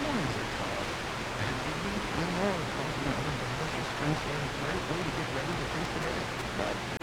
Mornings are tough. You know, talking to other brothers just brings a great way to get ready to face the day. But